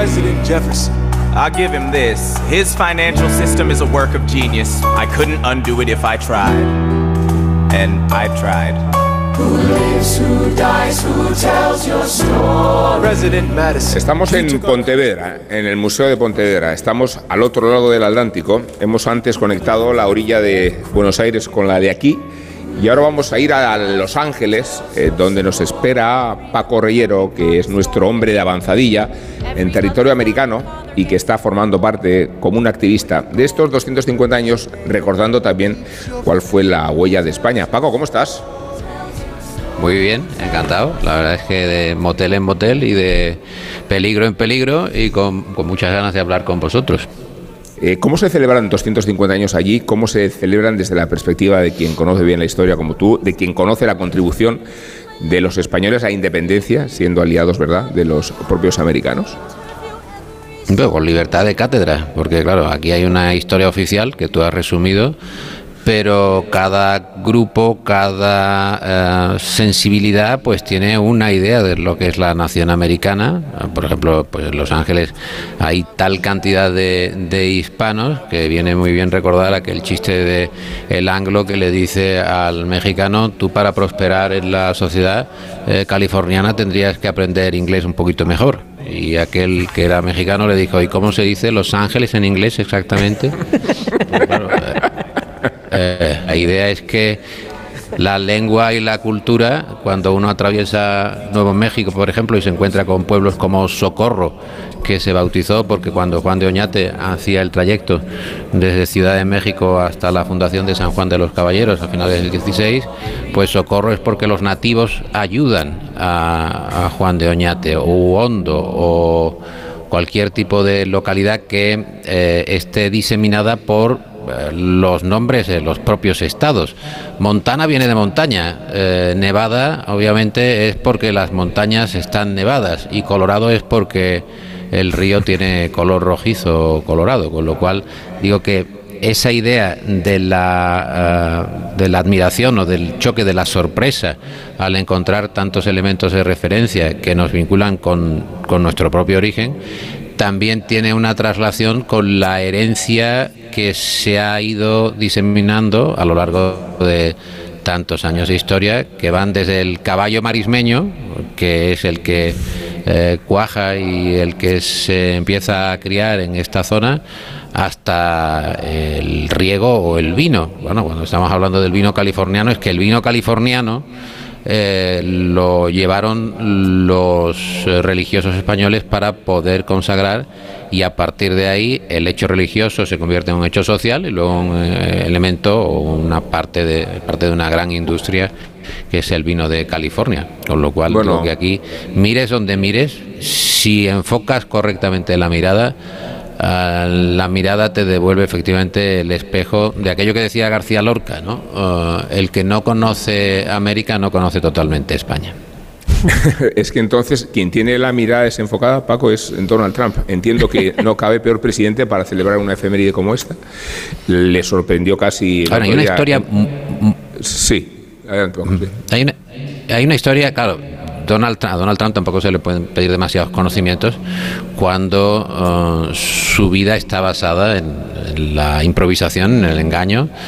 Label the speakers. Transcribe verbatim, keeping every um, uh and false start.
Speaker 1: President Jefferson.
Speaker 2: I'll give him this. His financial system is a work of genius. I couldn't undo it if I tried. And I tried.
Speaker 1: Who lives, who dies, who tells your story? President Madison.
Speaker 3: Estamos en Pontevedra, en el Museo de Pontevedra. Estamos al otro lado del Atlántico. Hemos antes conectado la orilla de Buenos Aires con la de aquí. Y ahora vamos a ir a Los Ángeles, eh, donde nos espera Paco Reyero, que es nuestro hombre de avanzadilla en territorio americano y que está formando parte como un activista de estos doscientos cincuenta años, recordando también cuál fue la huella de España. Paco, ¿cómo estás?
Speaker 4: Muy bien, encantado. La verdad es que de motel en motel y de peligro en peligro y con, con muchas ganas de hablar con vosotros.
Speaker 3: Eh, ¿Cómo se celebran doscientos cincuenta años allí? ¿Cómo se celebran desde la perspectiva de quien conoce bien la historia como tú, de quien conoce la contribución de los españoles a independencia, siendo aliados, ¿verdad?, de los propios americanos?
Speaker 4: Pero con libertad de cátedra, porque claro, aquí hay una historia oficial que tú has resumido, pero cada grupo, cada eh, sensibilidad, pues tiene una idea de lo que es la nación americana. Por ejemplo, pues en Los Ángeles hay tal cantidad de, de hispanos que viene muy bien recordar aquel chiste de el anglo que le dice al mexicano: tú para prosperar en la sociedad eh, californiana tendrías que aprender inglés un poquito mejor. Y aquel que era mexicano le dijo: ¿y cómo se dice Los Ángeles en inglés exactamente? Pues, claro, eh, Eh, la idea es que la lengua y la cultura, cuando uno atraviesa Nuevo México, por ejemplo, y se encuentra con pueblos como Socorro, que se bautizó porque cuando Juan de Oñate hacía el trayecto desde Ciudad de México hasta la fundación de San Juan de los Caballeros a finales del dieciséis, pues Socorro es porque los nativos ayudan a, a Juan de Oñate, o Hondo, o cualquier tipo de localidad que eh, esté diseminada por los nombres de los propios estados. Montana viene de montaña, eh, Nevada obviamente es porque las montañas están nevadas, y Colorado es porque el río tiene color rojizo colorado, con lo cual digo que esa idea de la, uh, de la admiración o del choque de la sorpresa al encontrar tantos elementos de referencia que nos vinculan con, con nuestro propio origen, también tiene una traslación con la herencia que se ha ido diseminando a lo largo de tantos años de historia, que van desde el caballo marismeño, que es el que eh, cuaja y el que se empieza a criar en esta zona, hasta el riego o el vino. Bueno, cuando estamos hablando del vino californiano, es que el vino californiano Eh, lo llevaron los religiosos españoles para poder consagrar, y a partir de ahí el hecho religioso se convierte en un hecho social y luego un eh, elemento o una parte de parte de una gran industria que es el vino de California, con lo cual bueno, creo que aquí mires donde mires, si enfocas correctamente la mirada, Uh, la mirada te devuelve efectivamente el espejo de aquello que decía García Lorca, ¿no? Uh, el que no conoce América no conoce totalmente España.
Speaker 3: Es que entonces quien tiene la mirada desenfocada, Paco, es Donald Trump. Entiendo que no cabe peor presidente para celebrar una efeméride como esta. Le sorprendió casi...
Speaker 4: Bueno, hay una historia...
Speaker 3: Sí, adelante, Paco.
Speaker 4: Hay una, hay una historia, claro... Donald Trump, a Donald Trump tampoco se le pueden pedir demasiados conocimientos cuando uh, su vida está basada en, en la improvisación, en el engaño,